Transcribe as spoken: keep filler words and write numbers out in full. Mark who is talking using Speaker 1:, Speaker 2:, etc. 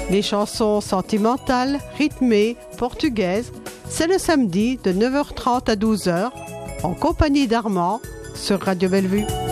Speaker 1: Les chansons sentimentales, rythmées, portugaises, c'est le samedi de neuf heures trente à douze heures, en compagnie d'Armand, sur Radio Bellevue.